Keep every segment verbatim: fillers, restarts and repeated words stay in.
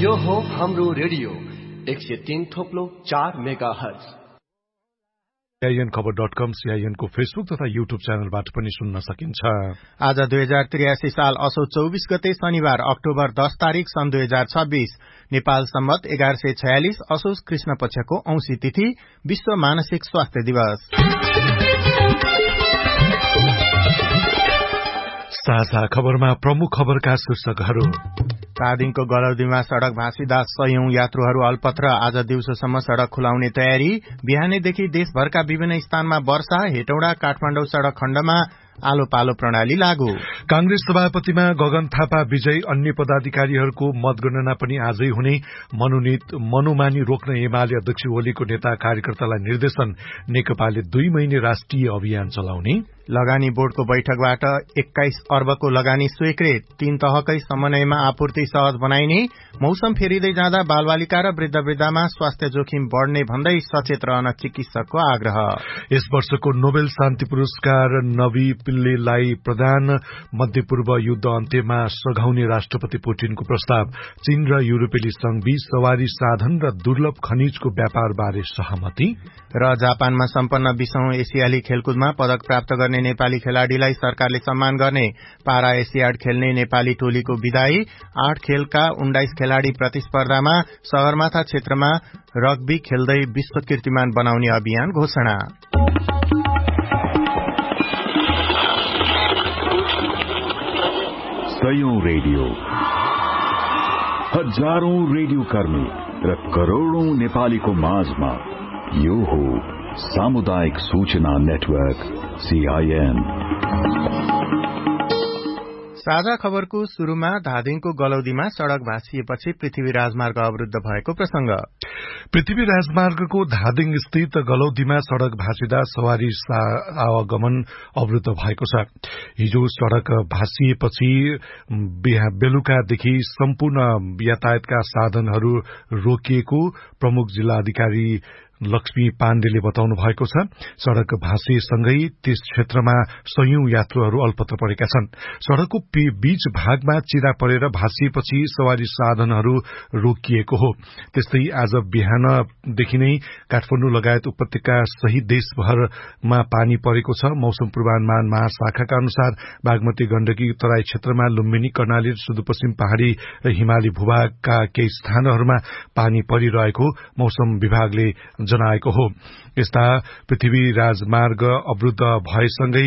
यो हो हाम्रो रेडियो एक सय तीन थोप्लो चार मेगा हर्ज। सीआईएन खबर डट कम सीआईएन को फेसबुक तथा युट्युब च्यानलबाट पनि सुन्न सकिन्छ। आज दुई हजार त्रियासी साल असो चौबीस गते शनिबार अक्टोबर दस तारीक सन् दुई हजार छब्बीस नेपाल सम्मत एघार सय छयालिस असोज कृष्ण पक्षको औंसी तिथि विश्व मानसिक स्वास्थ्य दिवस। साझा खबरमा प्रमुख खबरका शीर्षकहरू। धादिङको गलौदीमा सड़क भाँसिदा सयौं यात्रुहरू अल्पत्र, आज दिउँसोसम्म सड़क खुलाउने तयारी। बिहानैदेखि देशभरका विभिन्न स्थानमा वर्षा, हेटौडा काठमाडौँ सड़क खण्डमा आलो पालो प्रणाली लागू। कांग्रेस सभापतिमा गगन थापा विजय, अन्य पदाधिकारीहरूको मतगणना पनि आजै हुने। मनोनीत मनोमानी रोक्न एमाले अध्यक्ष ओलीको नेता कार्यकर्तालाई निर्देशन, नेकपाले दुई महिने राष्ट्रिय अभियान चलाउने। लगानी बोर्डको बैठकबाट एक्काइस अर्बको लगानी स्वीकृत, तीन तहकै समन्वयमा आपूर्ति सहज बनाइने। मौसम फेरिँदै जाँदा बालबालिका र वृद्ध वृद्धामा स्वास्थ्य जोखिम बढ़ने भन्दै सचेत रहन चिकित्सकको आग्रह। यस वर्षको नोबेल शान्ति पुरस्कार नवी पिल्लेलाई प्रदान। मध्यपूर्व युद्ध अन्त्यमा सघाउने राष्ट्रपति पुटिनको प्रस्ताव। चीन र युरोपेली संघ बीच सवारी साधन र दुर्लभ खनिजको व्यापारबारे सहमति। र जापानमा सम्पन्न बीसौं एसियाली खेलकुदमा पदक प्राप्त गर्ने नेपाली खेलाड़ीलाई सरकारले सम्मान गर्ने। पारा एसियाड खेल्ने नेपाली टोलीको विदाई। आठ खेलका उन्नाइस खेलाड़ी प्रतिस्पर्धामा। सगरमाथा क्षेत्रमा रग्बी खेल्दै विश्व कीर्तिमान बनाउने अभियान घोषणा। सयौं रेडियो, हजारौं रेडियो कर्मी र करोड़ौं नेपालीको माझमा यो हो सामुदायिक सूचना नेटवर्क सीआईएन। साझा खबरको शुरूमा धादिङको गलौदीमा सड़क भाँसिएपछि पृथ्वी राजमार्ग अवरूद्ध भएको प्रसंग। पृथ्वी राजमार्गको धादिङ स्थित गलौदीमा सड़क भाँसिदा सवारी आवागमन अवरूद्ध भएको छ। हिजो सड़क भाँसिएपछि बेलुकादेखि सम्पूर्ण यातायातका साधनहरू रोकिएको प्रमुख जिल्ला अधिकारी लक्ष्मी पाण्डेले बताउनु भएको छ। सड़क भाँसिएसँगै त्यस क्षेत्रमा सयौं यात्रुहरू अल्पत्र परेका छन्। सड़कको बीच भागमा चिरा परेर भाँसिएपछि सवारी साधनहरू रोकिएको हो। त्यस्तै आज बिहानदेखि नै काठमाडौँ लगायत उपत्यका सहित देशभरमा पानी परेको छ। मौसम पूर्वानुमान महाशाखाका अनुसार बागमती गण्डकी तराई क्षेत्रमा लुम्बिनी कर्णाली सुदूरपश्चिम पहाड़ी र हिमाली भूभागका केही स्थानहरूमा पानी परिरहेको मौसम विभागले जनाएको हो। यस्ता पृथ्वी राजमार्ग अवरूद्ध भएसँगै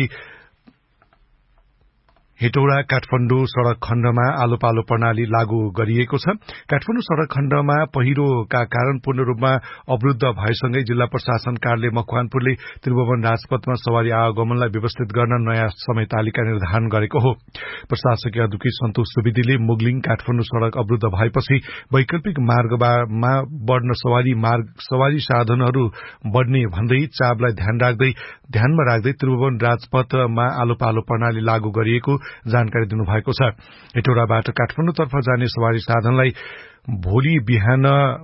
हेटौडा काठमाडौँ सड़क खण्डमा आलो पालो प्रणाली लागू गरिएको छ। काठमाडौँ सड़क खण्डमा पहिरोका कारण पूर्ण रूपमा अवरूद्ध भएसँगै जिल्ला प्रशासन कार्यालय मकवानपुरले त्रिभुवन राजपथमा सवारी आवागमनलाई व्यवस्थित गर्न नयाँ समय तालिका निर्धारण गरेको हो। प्रशासकीय अधिकारी सन्तोष सुवेदीले मुगलिङ काठमाडौँ सड़क अवरूद्ध भएपछि वैकल्पिक मार्गमा बढ़न सवारी मार्ग सवारी साधनहरू बढ़ने भन्दै चापलाई ध्यान राख्दै ध्यानमा राख्दै त्रिभुवन राजपथमा आलो पालो प्रणाली लागू गरिएको जानकारी दिनुभएको छ। हेटौडाबाट काठमाडौँतर्फ जाने सवारी साधनलाई भोलि बिहान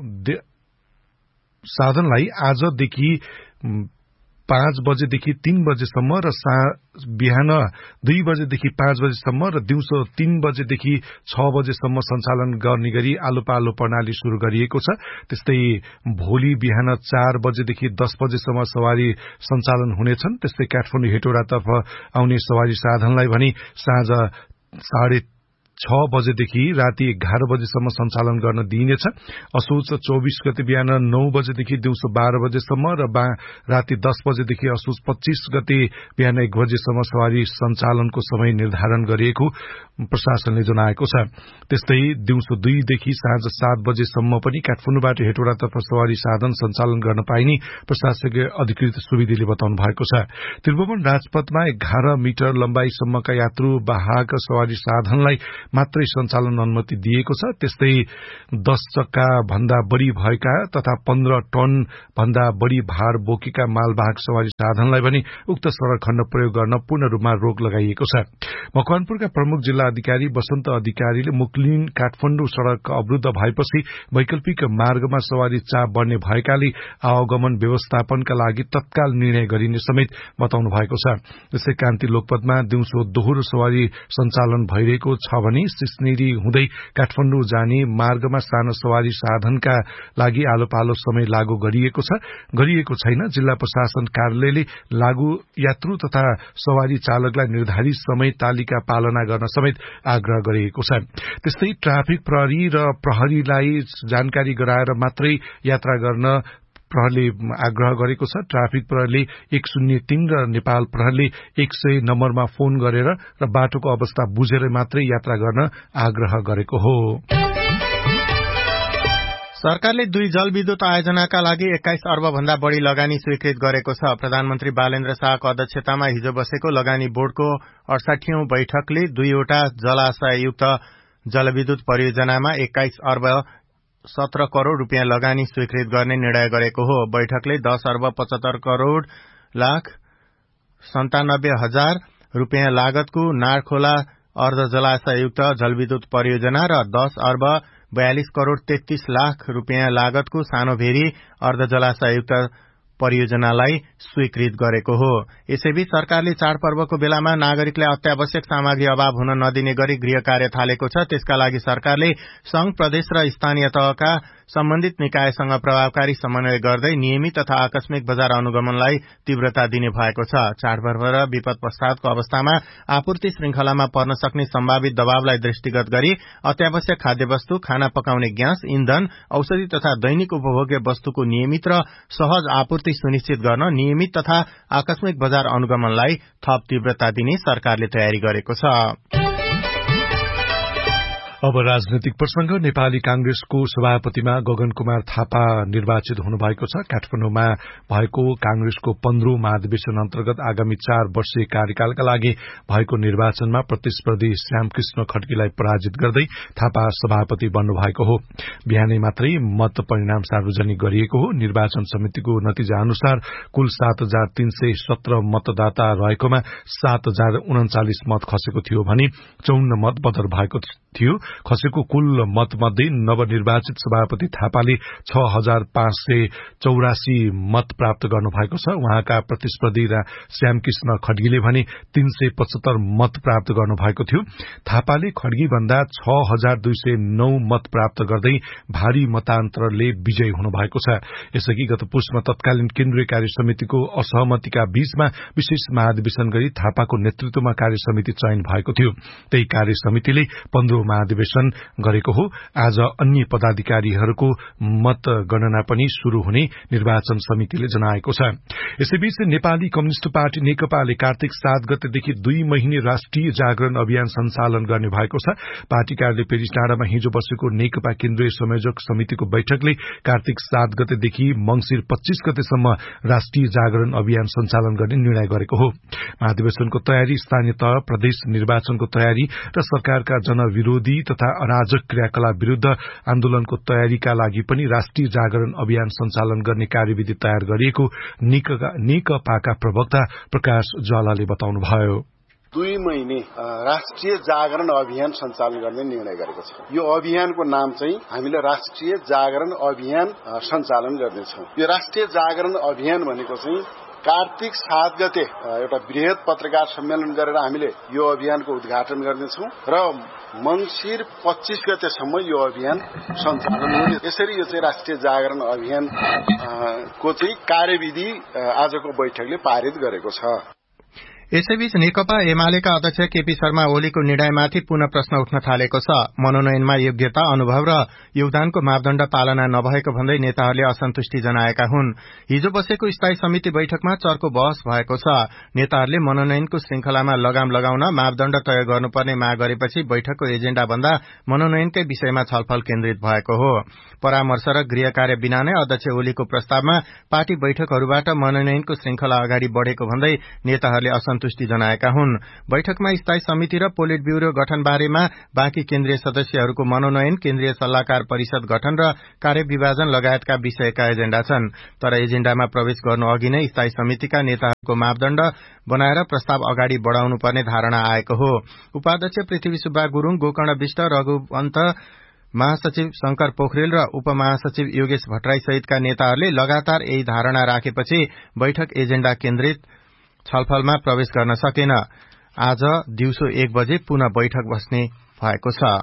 साधनलाई आजदेखि पाँच बजेदेखि तीन बजेसम्म र बिहान दुई बजेदेखि पाँच बजेसम्म र दिउँसो तीन बजेदेखि छ बजेसम्म सञ्चालन गर्ने गरी आलो पालो प्रणाली शुरू गरिएको छ। त्यस्तै भोलि बिहान चार बजेदेखि दस बजेसम्म सवारी सञ्चालन हुनेछन्। त्यस्तै काठमाडौँ हेटौडातर्फ आउने सवारी साधनलाई भने साँझ साढे छ बजेदेखि राति एघार बजेसम्म सञ्चालन गर्न दिइनेछ। असोज चौबीस गते बिहान नौ बजेदेखि दिउँसो बाह्र बजेसम्म र राति दस बजेदेखि असोज पच्चीस गते बिहान एक बजेसम्म सवारी सञ्चालनको समय निर्धारण गरिएको प्रशासनले जनाएको छ। त्यस्तै दिउँसो दुईदेखि साँझ सात बजेसम्म पनि काठमाडौँबाट हेटौडातर्फ सवारी साधन सञ्चालन गर्न पाइने प्रशासकीय अधिकृत सुवेदीले बताउनु भएको छ। त्रिभुवन राजपथमा एघार मिटर लम्बाईसम्मका यात्रु वाहक सवारी साधनलाई मात्रै सञ्चालन अनुमति दिएको छ। त्यस्तै दस चक्का भन्दा बढ़ी भएका तथा पन्ध्र टन भन्दा बढ़ी भार बोकेका मालवाहक सवारी साधनलाई पनि उक्त सड़क खण्ड प्रयोग गर्न पूर्ण रूपमा रोक लगाइएको छ। मकवानपुरका प्रमुख जिल्ला अधिकारी वसन्त अधिकारीले मुगलिङ काठमाडौँ सड़क अवरूद्ध भएपछि वैकल्पिक मार्गमा सवारी चाप बढ़ने भएकाले आवागमन व्यवस्थापनका लागि तत्काल निर्णय गरिने समेत बताउनु भएको छ। त्यसै कान्ति लोकपथमा दिउँसो दोहोरो सवारी सञ्चालन भइरहेको छ भने चाहिँ सिस्नेरी हुँदै काठमाडौँ जाने मार्गमा सानो सवारी साधनका लागि आलो पालो समय लागू गरिएको छ गरिएको छैन। जिल्ला प्रशासन कार्यालयले लागू यात्रु तथा सवारी चालकलाई निर्धारित समय तालिका पालना गर्न समेत आग्रह गरिएको छ। त्यस्तै ट्राफिक प्रहरी र प्रहरीलाई जानकारी गराएर मात्रै यात्रा गर्न प्रहरीले आग्रह गरेको छ। ट्राफिक प्रहरीले एक शून्य तीन र नेपाल प्रहरीले एक सय नम्बरमा फोन गरेर र बाटोको अवस्था बुझेर मात्रै यात्रा गर्न आग्रह गरेको हो। सरकारले दुई जलविद्युत आयोजनाका लागि एक्काइस अर्ब भन्दा बढ़ी लगानी स्वीकृत गरेको छ। प्रधानमन्त्री बालेन्द्र शाहको अध्यक्षतामा हिजो बसेको लगानी बोर्डको अडसठीऔं बैठकले दुईवटा जलाशययुक्त जलविद्युत परियोजनामा एक्काइस अर्ब सत्र करोड़ रूपियाँ लगानी स्वीकृत गर्ने निर्णय गरेको हो। बैठकले दस अर्ब पचहत्तर करोड़ लाख सन्तानब्बे हजार रूपियाँ लागतको नारखोला अर्ध जलाशययुक्त जलविद्युत परियोजना र दस अर्ब बयालिस करोड़ तेत्तीस लाख रूपियाँ लागतको सानोभेरी अर्ध जलाशययुक्त परियोजनालाई स्वीकृत गरेको हो। यसैबीच सरकारले चाडपर्वको बेलामा नागरिकलाई अत्यावश्यक सामग्री अभाव हुन नदिने गरी गृह कार्य थालेको छ। त्यसका लागि सरकारले संघ प्रदेश र स्थानीय तहका सम्बन्धित निकायसँग प्रभावकारी समन्वय गर्दै नियमित तथा आकस्मिक बजार अनुगमनलाई तीव्रता दिने भएको छ। चाडपर्व र विपद पश्चातको अवस्थामा आपूर्ति श्रृंखलामा पर्न सक्ने सम्भावित दबावलाई दृष्टिगत गरी अत्यावश्यक खाद्यवस्तु, खाना पकाउने ग्यास, इन्धन, औषधि तथा दैनिक उपभोग्य वस्तुको नियमित र सहज आपूर्ति सुनिश्चित गर्न नियमित तथा आकस्मिक बजार अनुगमनलाई थप तीव्रता दिने सरकारले तयारी गरेको छ। अब राजनैतिक प्रसंग। नेपाली कांग्रेसको सभापतिमा गगन कुमार थापा निर्वाचित हुनुभएको छ। काठमाडौँमा भएको कांग्रेसको पन्ध्रौं महाधिवेशन अन्तर्गत आगामी चार वर्षीय कार्यकालका लागि भएको निर्वाचनमा प्रतिस्पर्धी श्यामकृष्ण खड्कीलाई पराजित गर्दै थापा सभापति बन्नुभएको हो। बिहानै मात्रै मत परिणाम सार्वजनिक गरिएको हो। निर्वाचन समितिको नतिजा अनुसार कुल सात हजार तीन सय सत्र मतदाता रहेकोमा सात हजार उन्चालिस मत खसेको थियो भने चौन्न मत बदर भएको थियो। खसेको कुल मत मध्ये नवनिर्वाचित सभापति थापाले छ हजार पाँच सय चौरासी मत प्राप्त गर्नुभएको छ। उहाँका प्रतिस्पर्धी श्यामकृष्ण खड्गीले भने तीन सय पचहत्तर मत प्राप्त गर्नुभएको थियो। थापाले खड्गी भन्दा छ हजार दुई सय नौ मत प्राप्त गर्दै भारी मतान्तरले विजयी हुनुभएको छ। यसअघि गत पुसमा तत्कालीन केन्द्रीय कार्य समितिको असहमतिका बीचमा विशेष महाधिवेशन गरी थापाको नेतृत्वमा कार्य समिति चयन भएको थियो। त्यही कार्य समितिले पन्ध्रौं महाधिवेशन गरेको हो। आज अन्य पदाधिकारीहरूको मतगणना पनि शुरू हुने निर्वाचन समितिले जनाएको छ। यसैबीच नेपाली कम्युनिष्ट पार्टी नेकपाले कार्तिक सात गतेदेखि दुई महिने राष्ट्रिय जागरण अभियान सञ्चालन गर्ने भएको छ। पार्टी कार्यालय पेरिस डाँडामा हिजो बसेको नेकपा केन्द्रीय संयोजक समितिको बैठकले कार्तिक सात गतेदेखि मंगिर पच्चीस गतेसम्म राष्ट्रिय जागरण अभियान सञ्चालन गर्ने निर्णय गरेको हो। महाधिवेशनको तयारी, स्थानीय तह, प्रदेश निर्वाचनको तयारी र सरकारका जनविरोधी तथा अराजक क्रियाकलाप विरूद्ध आन्दोलनको तयारीका लागि पनि राष्ट्रिय जागरण अभियान सञ्चालन गर्ने कार्यविधि तयार गरिएको नेकपाका प्रवक्ता प्रकाश ज्वालाले बताउनुभयो। दुई महिने राष्ट्रिय जागरण अभियान सञ्चालन गर्ने निर्णय गरेको छ। यो अभियानको नाम चाहिँ हामीले राष्ट्रिय जागरण अभियान सञ्चालन गर्नेछौँ। यो राष्ट्रिय जागरण अभियान भनेको चाहिँ कार्तिक सात गते एउटा वृहत पत्रकार सम्मेलन गरेर हामीले यो अभियानको उद्घाटन गर्नेछौँ र मंगिर पच्चीस गतेसम्म यो अभियान सञ्चालन हुने। यसरी यो चाहिँ राष्ट्रिय जागरण अभियान को चाहिँ कार्यविधि आजको बैठकले पारित गरेको छ। यसैबीच नेकपा एमालेका अध्यक्ष केपी शर्मा ओलीको निर्णयमाथि पुनः प्रश्न उठ्न थालेको छ। मनोनयनमा योग्यता, अनुभव र योगदानको मापदण्ड पालना नभएको भन्दै नेताहरूले असन्तुष्टि जनाएका हुन्। हिजो बसेको स्थायी समिति बैठकमा चर्को बहस भएको छ। नेताहरूले मनोनयनको श्रृंखलामा लगाम लगाउन मापदण्ड तय गर्नुपर्ने माग गरेपछि बैठकको एजेण्डा भन्दा मनोनयनकै विषयमा छलफल केन्द्रित भएको हो। परामर्श र गृह कार्य बिना नै अध्यक्ष ओलीको प्रस्तावमा पार्टी बैठकहरूबाट मनोनयनको श्रृंखला अगाडि बढ़ेको भन्दै नेताहरूले असन्तुष्टि जनाएका हुन्। बैठकमा स्थायी समिति र पोलिट ब्यूरो गठन बारेमा बाँकी केन्द्रीय सदस्यहरूको मनोनयन, केन्द्रीय सल्लाहकार परिषद गठन र कार्यविभाजन लगायतका विषयका एजेण्डा छन्। तर एजेण्डामा प्रवेश गर्नु अघि नै स्थायी समितिका नेताहरूको मापदण्ड बनाएर प्रस्ताव अगाडि बढ़ाउनु पर्ने धारणा आएको हो। उपाध्यक्ष पृथ्वी सुब्बा गुरूङ, गोकर्ण विष्ट, रघुवन्त, महासचिव शंकर पोखरेल र उपमहासचिव योगेश भट्टराई सहितका नेताहरूले लगातार यही धारणा राखेपछि बैठक एजेण्डा केन्द्रित छलफलमा प्रवेश गर्न सकेन। आज दिउँसो एक बजे पुनः बैठक बस्ने भएको छ।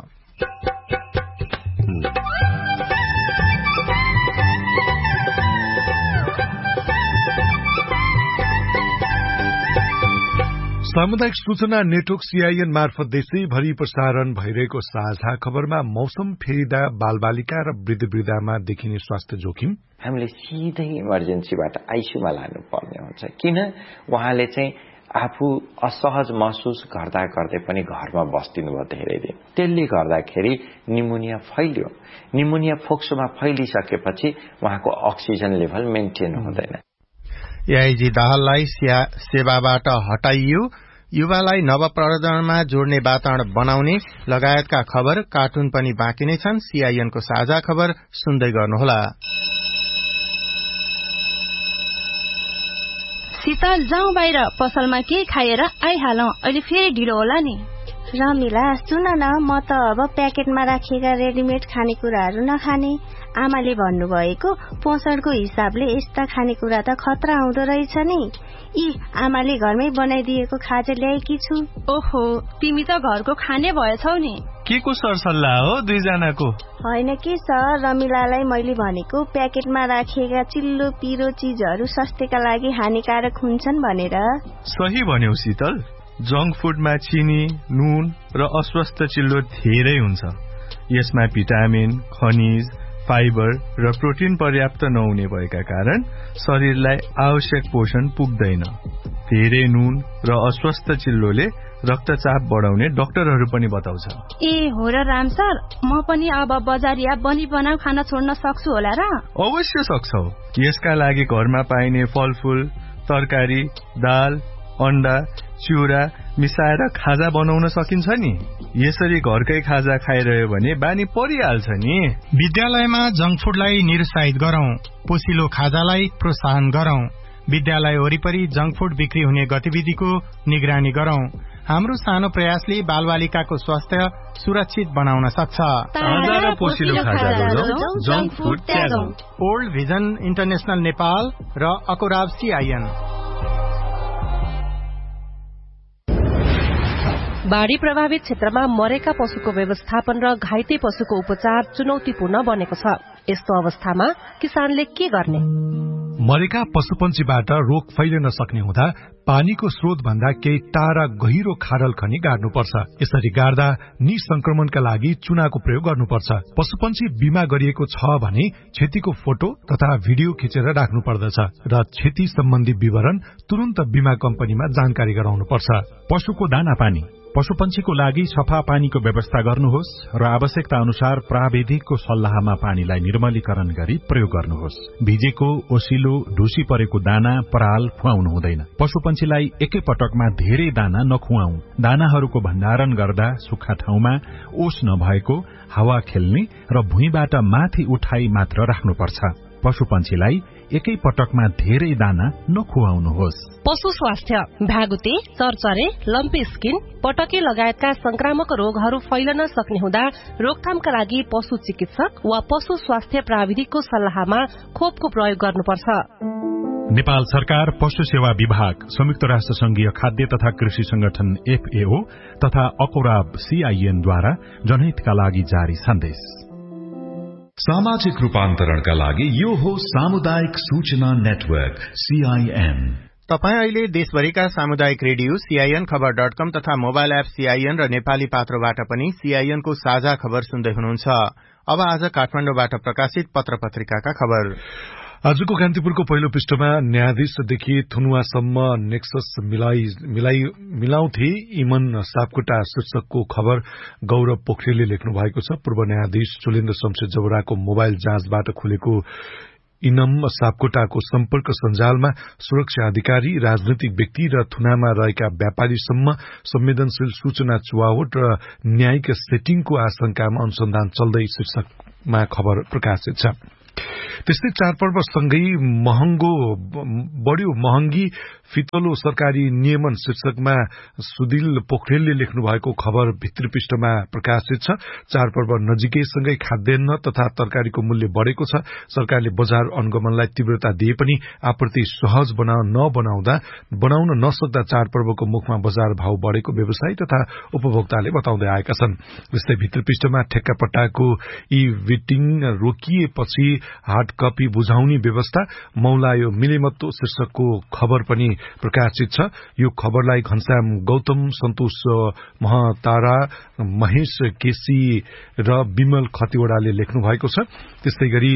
सामुदायिक सूचना नेटवर्क सीआईएन मार्फत देशैभरि प्रसारण भइरहेको साझा खबरमा मौसम फेरिदा बालबालिका र वृद्ध वृद्धामा देखिने स्वास्थ्य जोखिम हामीले सिधै इमर्जेन्सीबाट आइसीयूमा लानु पर्ने हुन्छ। किन उहाँले चाहिँ आफू असहज महसुस गर्दा गर्दै पनि घरमा बस्दिनु भयो धेरै दिन, त्यसले गर्दाखेरि निमोनिया फैल्यो। निमोनिया फोक्सोमा फैलिसकेपछि उहाँको अक्सिजन लेभल मेन्टेन हुँदैन। एआईजी दाहाललाई सेवाबाट हटाइयो, युवालाई नवप्रजनमा जोड्ने वातावरण बनाउने लगायतका खबर कार्टुन पनि बाँकी नै छन्। सीआईएनको साझा खबर सुन्दै गर्नुहोला। शीतल जाउँ बाहिर, पसलमा के खाएर आइहालौं, अहिले फेरि ढिलो होला नि। रमिला सुन न, म त अब प्याकेटमा राखिएका रेडिमेड खानेकुराहरू नखाने। आमाले भन्नुभएको पोषणको हिसाबले यस्ता खानेकुरा त खतरा हुँदो रहेछ नि। यी आमाले घरमै बनाइदिएको खाजा ल्याएकी छु। ओहो, तिमी त घरको खाने भएछौ नि। के को सरसल्लाह हो दुईजनाको? होइन के सर, रमिलालाई मैले भनेको प्याकेटमा राखिएका चिल्लो पिरो चीजहरू स्वास्थ्यका लागि हानिकारक हुन्छन् भनेर। सही भन्यौ शीतल, जंक फुडमा चिनी, नुन र अस्वस्थ चिल्लो धेरै हुन्छ। यसमा भिटामिन, खनिज, फाइबर र प्रोटिन पर्याप्त नहुने भएका कारण शरीरलाई आवश्यक पोषण पुग्दैन। धेरै नुन र अस्वस्थ चिल्लोले रक्तचाप बढाउने डाक्टरहरू पनि बताउँछन्। ए हो र राम सर, म पनि अब बजारिया बनी बनाउ खाना छोड्न सक्छु होला र? अवश्य सक्छौ। यसका लागि घरमा पाइने फलफूल, तरकारी, दाल, अण्डा, चिउरा मिसाएर खाजा बनाउन सकिन्छ नि। यसरी घरकै खाजा खाइरह्यो भने बानी परिहाल्छ नि। विद्यालयमा जंक फुडलाई निरुत्साहित गरौं, पोसिलो खाजालाई प्रोत्साहन गरौं। विद्यालय वरिपरि जंक फुड बिक्री हुने गतिविधिको निगरानी गरौं। हाम्रो सानो प्रयासले बालबालिकाको स्वास्थ्य सुरक्षित बनाउन सक्छ। ताजा र पोसिलो खाजा गरौं, junk food त्यागौं। Old vision international Nepal र अकोराब सीआईएन। बाढ़ी प्रभावित क्षेत्रमा मरेका पशुको व्यवस्थापन र घाइते पशुको उपचार चुनौतीपूर्ण बनेको छ। यस्तो अवस्थामा किसानले के गर्ने? मरेका पशुपन्छीबाट रोग फैलिन सक्ने हुँदा पानीको स्रोत भन्दा केही टाढा गहिरो खाडल खनी गाड्नुपर्छ। यसरी गाड्दा निसंक्रमणका लागि चुनाको प्रयोग गर्नुपर्छ। पशुपन्छी बिमा गरिएको छ भने क्षतिको फोटो तथा भिडियो खिचेर राख्नु पर्दछ र क्षति सम्बन्धी विवरण तुरन्त बिमा कम्पनीमा जानकारी गराउनुपर्छ। पशुको दाना पानी, पशुपन्छीको लागि सफा पानीको व्यवस्था गर्नुहोस् र आवश्यकता अनुसार प्राविधिकको सल्लाहमा पानीलाई निर्मलीकरण गरी प्रयोग गर्नुहोस्। भिजेको, ओसिलो, ढुसी परेको दाना, पराल खुवाउनु हुँदैन। पशुपन्छीलाई एकै पटकमा धेरै दाना नखुवाऊ। दानाहरूको भण्डारण गर्दा सुक्खा ठाउँमा, ओस नभएको, हावा खेल्ने र भुइँबाट माथि उठाई मात्र राख्नुपर्छ। पशुपन्छीलाई एकै पटकमा धेरै दाना नखुवाउनुहोस्। पशु स्वास्थ्य, भ्यागुते, चरचरे, लम्पी स्किन, पटके लगायतका संक्रामक रोगहरू फैलन सक्ने हुँदा रोकथामका लागि पशु चिकित्सक वा पशु स्वास्थ्य प्राविधिकको सल्लाहमा खोपको प्रयोग गर्नुपर्छ। नेपाल सरकार, पशु सेवा विभाग, संयुक्त राष्ट्र संघीय खाद्य तथा कृषि संगठन एफएओ तथा अकोराब सीआईएनद्वारा जनहितका लागि जारी सन्देश। सामाजिक रूपान्तरणका लागि यो हो सामुदायिक सूचना नेटवर्क सीआईएन। तपाई अहिले देशभरिका सामुदायिक रेडियो सीआईएन खबर डट कम तथा मोबाइल एप सीआईएन र नेपाली पात्रोबाट पनि सीआईएनको साझा खबर सुन्दै हुनुहुन्छ। अब आज काठमाडौँबाट प्रकाशित पत्र पत्रिकाका खबर। आजको कान्तिपुरको पहिलो पृष्ठमा न्यायाधीशदेखि थुनुवासम्म नेक्सस मिलाई मिलाई मिलाउँथे इमन सापकोटा शीर्षकको खबर गौरव पोखरेलले लेख्नु भएको छ। पूर्व न्यायाधीश चुलेन्द्र शमशेर जबराको मोबाइल जाँचबाट खुलेको इनम सापकोटाको सम्पर्क सञ्जालमा सुरक्षा अधिकारी, राजनैतिक व्यक्ति र थुनामा रहेका व्यापारीसम्म संवेदनशील सूचना चुहावट र न्यायिक सेटिङको आशंकामा अनुसन्धान चल्दै शीर्षकमा खबर प्रकाशित छ। त्यस्तै चाडपर्वसँगै महँगो बढ्यो महँगी फितलो सरकारी नियमन शीर्षकमा सुदिल पोखरेलले लेख्नु भएको खबर भित्री पृष्ठमा प्रकाशित छ। चाडपर्व नजिकैसँगै खाद्यान्न तथा तरकारीको मूल्य बढ़ेको छ। सरकारले बजार अनुगमनलाई तीव्रता दिए पनि आपूर्ति सहज बनाउन नबनाउँदा बनाउन नसक्दा चाडपर्वको मुखमा बजार भाव बढ़ेको व्यवसायी तथा उपभोक्ताले बताउँदै आएका छन्। यस्तै भित्री पृष्ठमा ठेक्कापट्टाको ई विटिङ रोकिएपछि हार्ड कपी बुझाउने व्यवस्था मौलायो मिलेमत्तो शीर्षकको खबर पनि प्रकाशित छ। यो खबरलाई घनश्याम गौतम, सन्तोष महतारा, महेश केसी र विमल खतिवड़ाले लेख्नु भएको छ। त्यस्तै गरी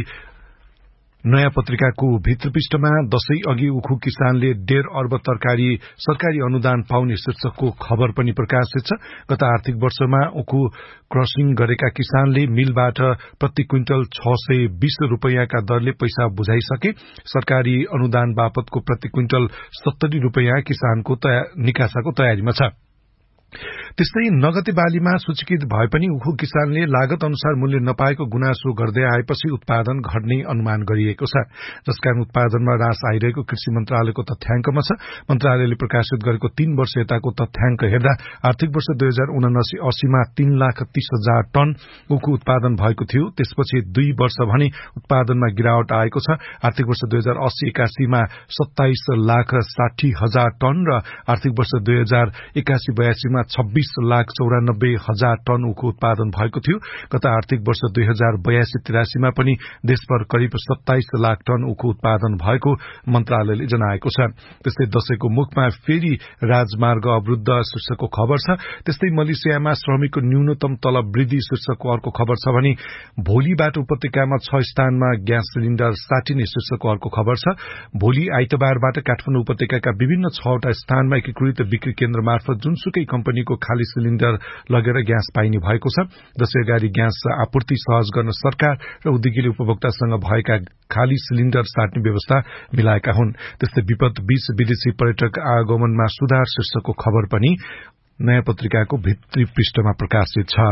नयाँ पत्रिकाको भित्र पृष्ठमा दशैं अघि उखु किसानले डेढ़ अर्ब तरकारी सरकारी अनुदान पाउने शीर्षकको खबर पनि प्रकाशित छ। गत आर्थिक वर्षमा उखु क्रसिङ गरेका किसानले मिलबाट प्रति क्विन्टल छ सय बीस रूपियाँका दरले पैसा बुझाइसके। सरकारी अनुदान बापतको प्रति क्विन्टल सत्तरी रूपियाँ किसानको निकासाको तयारीमा छ। त्यस्तै नगदे बालीमा सूचीकृत भए पनि उखु किसानले लागत अनुसार मूल्य नपाएको गुनासो गर्दै आएपछि उत्पादन घट्ने अनुमान गरिएको छ। जसकारण उत्पादनमा ह्रास आइरहेको कृषि मन्त्रालयको तथ्याङ्कमा छ। मन्त्रालयले प्रकाशित गरेको तीन वर्ष यताको तथ्याङ्क हेर्दा आर्थिक वर्ष दुई हजार उनासी अस्सीमा तीन लाख तीस हजार टन उखु उत्पादन भएको थियो। त्यसपछि दुई वर्ष भने उत्पादनमा गिरावट आएको छ। आर्थिक वर्ष दुई हजार अस्सी एकासीमा सत्ताइस लाख साठी हजार टन र आर्थिक वर्ष दुई हजार एकासी बयासीमा छब्बीस लाख चौरानब्बे हजार टन उखु उत्पादन भएको थियो। गत आर्थिक वर्ष दुई हजार बयासी तिरासीमा पनि देशभर करिब सत्ताइस लाख टन उखु उत्पादन भएको मन्त्रालयले जनाएको छ। त्यस्तै दशैंको मुखमा फेरि राजमार्ग अवरुद्ध शीर्षकको खबर छ। त्यस्तै मलेसियामा श्रमिकको न्यूनतम तलब वृद्धि शीर्षकको अर्को खबर छ भने भोलिबाट उपत्यकामा छ स्थानमा ग्यास सिलिण्डर साटिने शीर्षकको अर्को खबर छ। भोलि आइतबारबाट काठमाडौँ उपत्यकाका विभिन्न छवटा स्थानमा एकीकृत बिक्री केन्द्र मार्फत जुनसुकै कम्पनीको खाली सिलिण्डर लगेर ग्यास पाइने भएको छ। जसै गरी ग्यास आपूर्ति सहज गर्न सरकार र उद्योगीले उपभोक्तासँग भएका खाली सिलिण्डर साट्ने व्यवस्था मिलाएका हुन्। त्यस्तै विपद बीच विदेशी पर्यटक आगमनमा सुधार शीर्षकको खबर पनि नयाँ पत्रिकाको भित्री पृष्ठमा प्रकाशित छ।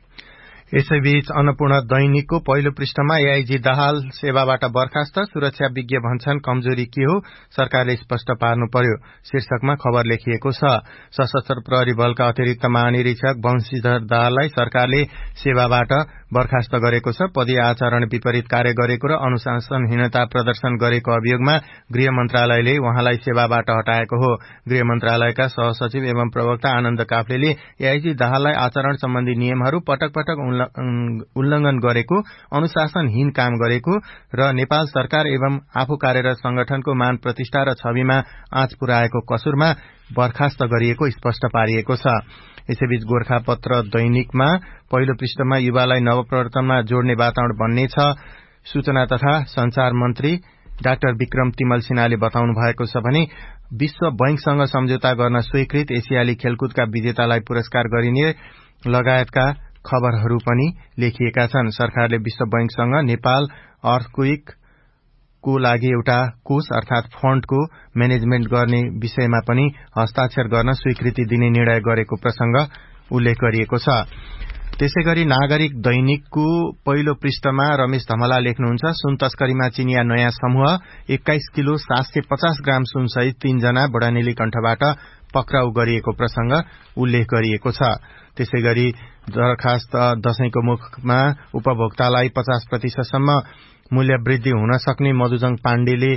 यसैबीच अन्नपूर्ण दैनिकको पहिलो पृष्ठमा एआईजी दाहाल सेवाबाट बर्खास्त, सुरक्षा विज्ञ भन्छन् कमजोरी के हो, सरकारले स्पष्ट पार्नु पर्यो शीर्षकमा खबर लेखिएको छ। सशस्त्र प्रहरी बलका अतिरिक्त महानिरीक्षक वंशीधर दाहाललाई सरकारले सेवाबाट बर्खास्त गरेको छ। पदीय आचरण विपरीत कार्य गरेको र अनुशासनहीनता प्रदर्शन गरेको अभियोगमा गृह मन्त्रालयले उहाँलाई सेवाबाट हटाएको हो। गृह मन्त्रालयका सहसचिव एवं प्रवक्ता आनन्द काफ्लेले एआईजी दाहाललाई आचरण सम्बन्धी नियमहरू पटक पटक उल्लंघन गरेको, अनुशासनहीन काम गरेको र नेपाल सरकार एवं आफू कार्यरत संगठनको मान प्रतिष्ठा र छविमा आँच पुर्याएको कसुरमा बर्खास्त गरिएको स्पष्ट पारिएको छ। यसैबीच गोरखापत्र दैनिकमा पहिलो पृष्ठमा युवालाई नवप्रवर्तनमा जोड्ने वातावरण बन्ने छ। सूचना तथा संचार मन्त्री डाक्टर विक्रम तिमल सिन्हाले बताउनु भएको छ भने विश्व बैंकसँग सम्झौता गर्न स्वीकृत एसियाली खेलकुदका विजेतालाई पुरस्कार गरिने लगायतका खबरहरू पनि लेखिएका छन्। सरकारले विश्व बैंकसँग नेपाल अर्थक्वेक को लागि एउटा कोष अर्थात फण्डको म्यानेजमेन्ट गर्ने विषयमा पनि हस्ताक्षर गर्न स्वीकृति दिने निर्णय गरेको प्रसंग उल्लेख गरिएको छ। त्यसैगरी नागरिक दैनिकको पहिलो पृष्ठमा रमेश धमला लेख्नुहुन्छ सुन तस्करीमा चिनिया नयाँ समूह एक्काइस किलो सात सय पचास ग्राम सुनसहित तीनजना बडानेली कण्ठबाट पक्राउ गरिएको प्रसंग उल्लेख गरिएको छ। त्यसैगरी दरखास्त दशैंको मुखमा उपभोक्तालाई पचास प्रतिशतसम्म मूल्य वृद्धि हुन सक्ने मधुजङ पाण्डेले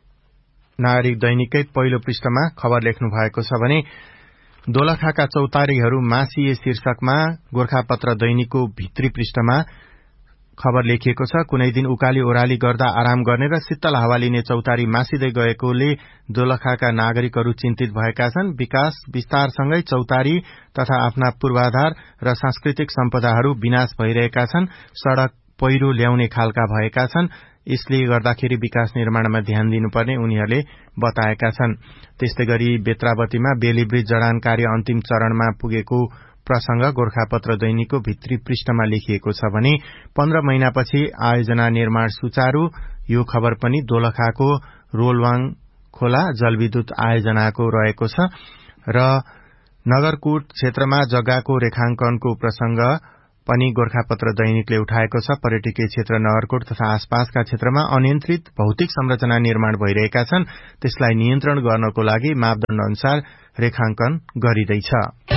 नागरिक दैनिककै पहिलो पृष्ठमा खबर लेख्नु भएको छ भने दोलखाका चौतारीहरू मासिए शीर्षकमा गोरखापत्र दैनिकको भित्री पृष्ठमा खबर लेखिएको छ। कुनै दिन उकाली ओह्राली गर्दा आराम गर्ने र शीतल हावा लिने चौतारी मासिँदै गएकोले दोलखाका नागरिकहरू चिन्तित भएका छन्। विकास विस्तारसँगै चौतारी तथा आफ्ना पूर्वाधार र सांस्कृतिक सम्पदाहरू विनाश भइरहेका छन्। सड़क पहिरो ल्याउने खालका भएका छन्। यसले गर्दाखेरि विकास निर्माणमा ध्यान दिनुपर्ने उनीहरूले बताएका छन्। त्यस्तै गरी बेत्रावतीमा बेली ब्रिज जडान कार्य अन्तिम चरणमा पुगेको प्रसंग गोरखापत्र दैनिकको भित्री पृष्ठमा लेखिएको छ भने पन्ध्र महिनापछि आयोजना निर्माण सुचारू, यो खबर पनि दोलखाको रोलवाङ खोला जलविद्युत आयोजनाको रहेको छ। र नगरकोट क्षेत्रमा जग्गाको रेखांकनको प्रसंग पनि गोरखापत्र दैनिकले उठाएको छ। पर्यटकीय क्षेत्र नगरकोट तथा आसपासका क्षेत्रमा अनियन्त्रित भौतिक संरचना निर्माण भइरहेका छन्। त्यसलाई नियन्त्रण गर्नको लागि मापदण्ड अनुसार रेखांकन गरिँदैछ।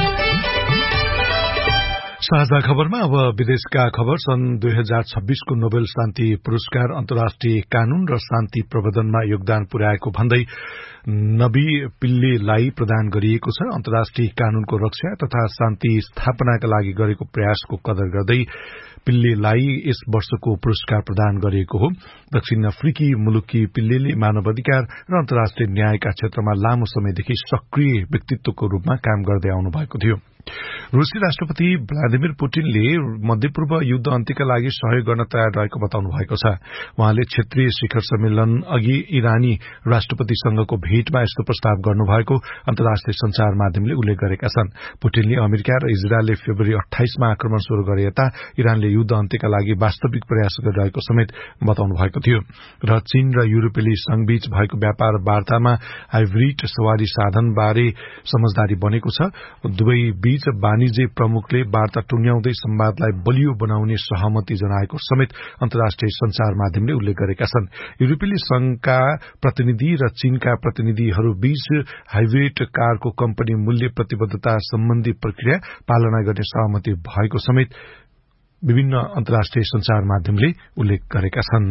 साझा खबरमा अब विदेशका खबर। सन् दुई हजार छब्बीसको नोबेल शान्ति पुरस्कार अन्तर्राष्ट्रिय कानून र शान्ति प्रवर्धनमा योगदान पुर्याएको भन्दै नबी पिल्लेलाई प्रदान गरिएको छ। अन्तर्राष्ट्रिय कानूनको रक्षा तथा शान्ति स्थापनाका लागि गरेको प्रयासको कदर गर्दै पिल्लेलाई यस वर्षको पुरस्कार प्रदान गरिएको हो। दक्षिण अफ्रिकी मुलुकी पिल्लेले मानवाधिकार र अन्तर्राष्ट्रिय न्यायका क्षेत्रमा लामो समयदेखि सक्रिय व्यक्तित्वको रूपमा काम गर्दै आउनु भएको थियो। रूसी राष्ट्रपति भ्लादिमिर पुटिनले मध्यपूर्व युद्ध अन्त्यका लागि सहयोग गर्न तयार रहेको बताउनु भएको छ। उहाँले क्षेत्रीय शिखर सम्मेलन अघि इरानी राष्ट्रपतिसँगको भेटमा यस्तो प्रस्ताव गर्नुभएको अन्तर्राष्ट्रिय संचार माध्यमले उल्लेख गरेका छन्। पुटिनले अमेरिका र इजरायलले फेब्रुअरी अठाइसमा आक्रमण शुरू गरे यता इरानले युद्ध अन्त्यका लागि वास्तविक प्रयास गरिरहेको समेत बताउनु भएको थियो। र चीन र युरोपेली संघबीच भएको व्यापार वार्तामा हाइब्रिड सवारी साधनबारे समझदारी बनेको छ। दुवै बीच वाणिज्य प्रमुखले वार्ता टुंग्याउँदै संवादलाई बलियो बनाउने सहमति जनाएको समेत अन्तर्राष्ट्रिय संचार माध्यमले उल्लेख गरेका छन्। युरोपेली संघका प्रतिनिधि र चीनका प्रतिनिधिहरू बीच हाइब्रिड कारको कम्पनी मूल्य प्रतिबद्धता सम्बन्धी प्रक्रिया पालना गर्ने सहमति भएको समेत विभिन्न अन्तर्राष्ट्रिय संचार माध्यमले उल्लेख गरेका छन्।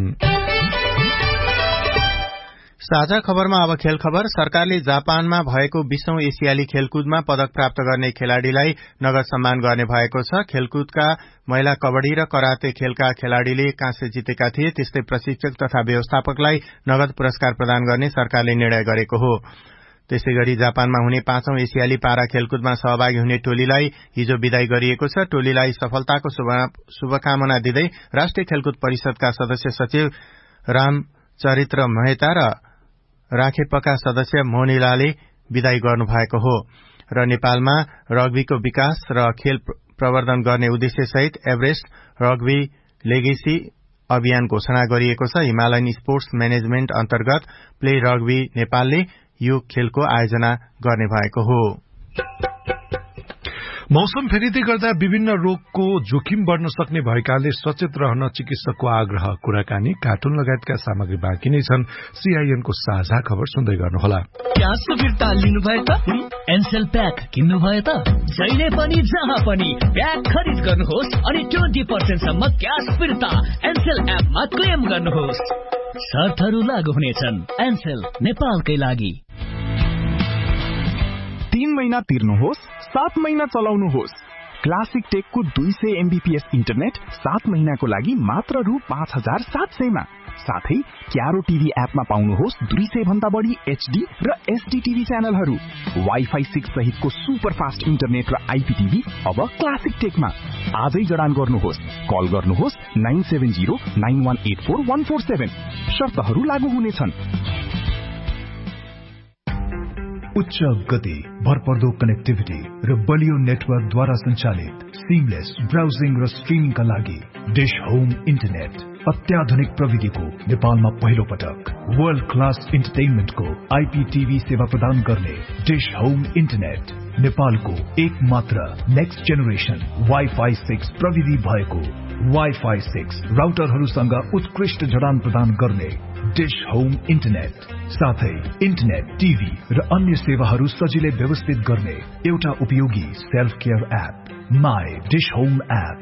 साझा खबरमा अब खेल खबर। सरकारले जापानमा भएको बीसौं एसियाली खेलकुदमा पदक प्राप्त गर्ने खेलाड़ीलाई नगद सम्मान गर्ने भएको छ। खेलकुदका महिला कबड्डी र कराते खेलका खेलाड़ीले काँस्य जितेका थिए। त्यस्तै प्रशिक्षक तथा व्यवस्थापकलाई नगद पुरस्कार प्रदान गर्ने सरकारले निर्णय गरेको हो। त्यसैगरी जापानमा हुने पाँचौं एसियाली पारा खेलकुदमा सहभागी हुने टोलीलाई हिजो विदाई गरिएको छ। टोलीलाई सफलताको शुभकामना दिँदै राष्ट्रिय खेलकुद परिषदका सदस्य सचिव रामचरित्र मेहता र राखेपका सदस्य मोनिलाले विदाई गर्नुभएको हो। र नेपालमा रग्बीको विकास र खेल प्रवर्धन गर्ने उद्देश्यसहित एभरेस्ट रग्बी लेगेसी अभियान घोषणा गरिएको छ। हिमालयन स्पोर्ट्स म्यानेजमेन्ट अन्तर्गत प्ले रग्बी नेपालले यो खेलको आयोजना गर्ने भएको हो। मौसम फेरिँदै गर्दा विभिन्न रोगको जोखिम बढ़न सक्ने भएकाले सचेत रहन चिकित्सकको आग्रह। कुराकानी कार्टुन लगायतका सामग्री बाँकी नै छन्। सीआईएनको साझा खबर सुन्दै गर्नुहोला। क्यासको फिर्ता लिनुभयो त एनसेल प्याक किन्नुभयो त जहिले पनि जहाँ पनि प्याक खरिद गर्नुहोस् अनि ट्वेन्टी पर्सेन्ट सम्म क्यास फिर्ता एनसेल एपमा क्लेम गर्नुहोस्। शर्तहरू लागू हुनेछन्। एनसेल नेपालकै लागि। तीन महिना तिर्नुहोस्, सात महिना चलाउनुहोस्। क्लासिक टेकको दुई सय एमबीपीएस इन्टरनेट सात महिनाको लागि मात्र रु पाँच हजार सात सयमा। साथै क्यारो टिभी एपमा पाउनुहोस् दुई सय भन्दा बढी एचडी र एसडी टिभी च्यानलहरू। वाइफाई सिक्स सहितको सुपर फास्ट इन्टरनेट र आइपीटिभी अब क्लासिक टेकमा। आजै जडान गर्नुहोस्। कल गर्नुहोस् nine seven zero nine one eight four one four seven. शर्तहरू लागू हुनेछन्। उच्च गति, भरपर्दो कनेक्टिभिटी र बलियो नेटवर्कद्वारा सञ्चालित सिमलेस ब्राउजिङ र स्ट्रिमिङका लागि डिश होम इन्टरनेट। अत्याधुनिक प्रविधिको नेपालमा पहिलो पटक वर्ल्ड क्लास इन्टरटेनमेन्टको आइपीटिभी सेवा प्रदान गर्ने डिश होम इन्टरनेट नेपालको एक मात्र नेक्स्ट जेनेरेसन वाइफाई सिक्स प्रविधि भएको वाइफाई सिक्स राउटरहरूसँग उत्कृष्ट जडान प्रदान गर्ने डिश होम इन्टरनेट। साथै इन्टरनेट, टिभी र अन्य सेवाहरू सजिलै व्यवस्थित गर्ने एउटा उपयोगी self care app my dish home app.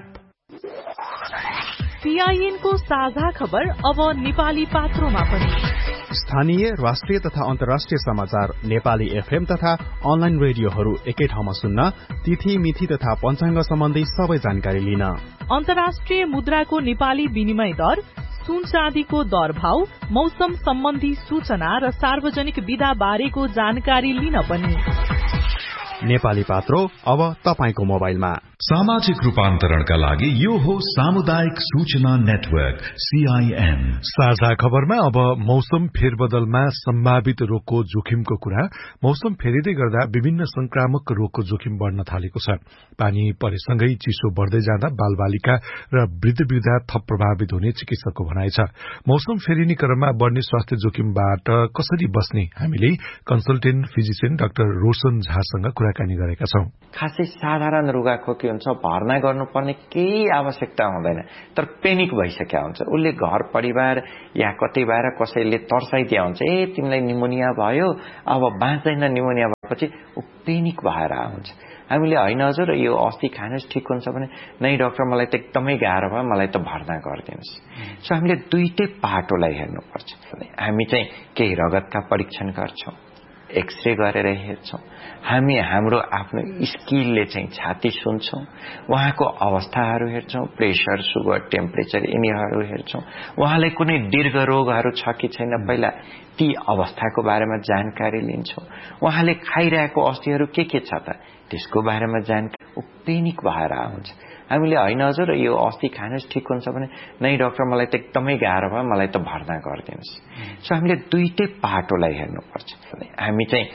सीआईएनको साझा खबर अब नेपाली पात्रोमा पनि। स्थानीय, राष्ट्रिय तथा अन्तर्राष्ट्रिय समाचार नेपाली एफएम तथा अनलाइन रेडियोहरू एकै ठाउँमा सुन्न, तिथि मिति तथा पञ्चाङ्ग सम्बन्धी सबै जानकारी लिन। अन्तर्राष्ट्रिय मुद्राको नेपाली विनिमय दर, सुन चाँदीको दर भाव, मौसम सम्बन्धी सूचना र सार्वजनिक विधा बारेको जानकारी लिन पनि। नेपाली पात्रो अब तपाईको मोबाइलमा। सामाजिक रूपान्तरणका लागि यो हो सामुदायिक सूचना नेटवर्क सीआईएन। साझा खबरमा अब मौसम फेरबदलमा सम्भावित रोगको जोखिमको कुरा। मौसम फेरिँदै गर्दा विभिन्न संक्रामक रोगको जोखिम बढ़न थालेको छ। पानी परेसँगै चिसो बढ़दै जाँदा बालबालिका र वृद्ध वृद्धा थप प्रभावित हुने चिकित्सकको भनाइ छ। मौसम फेरिने क्रममा बढ़ने स्वास्थ्य जोखिमबाट कसरी बस्ने हामीले कन्सल्टेन्ट फिजिशियन डाक्टर रोशन झासँग कुराकानी गरेका छौं। खासै साधारण रुगाखोकी हुन्छ, भर्ना गर्नुपर्ने केही आवश्यकता हुँदैन, तर पेनिक भइसक्या हुन्छ। उसले घर परिवार या कतै बाहिर कसैले तर्साइदिया हुन्छ, ए तिमीलाई निमोनिया भयो, अब बाँच्दैन निमोनिया भएपछि ऊ पेनिक भएर आउँछ। हामीले होइन हजुर यो अस्ति खानुहोस् ठिक हुन्छ भने, नै डाक्टर मलाई त एकदमै गाह्रो भयो, मलाई त भर्ना गरिदिनुहोस्। सो हामीले दुईटै पाटोलाई हेर्नुपर्छ। हामी चाहिँ केही रगतका परीक्षण गर्छौँ, एक्सरे गरेर हेर्छौँ, हामी हाम्रो आफ्नो स्किलले चाहिँ छाती सुन्छौँ, उहाँको अवस्थाहरू हेर्छौँ, प्रेसर, सुगर, टेम्परेचर यिनीहरू हेर्छौँ, उहाँलाई कुनै दीर्घ रोगहरू छ कि छैन पहिला ती अवस्थाको बारेमा जानकारी लिन्छौँ, उहाँले खाइरहेको औषधिहरू के के छ त त्यसको बारेमा जानकारी। ऊ पेनिक भएर आउँछ। हामीले होइन हजुर यो अस्ति खानुहोस् ठिक हुन्छ भने, नै डाक्टर मलाई त एकदमै गाह्रो भयो, मलाई त भर्ना गरिदिनुहोस्। सो हामीले दुईटै पाटोलाई हेर्नुपर्छ। हामी चाहिँ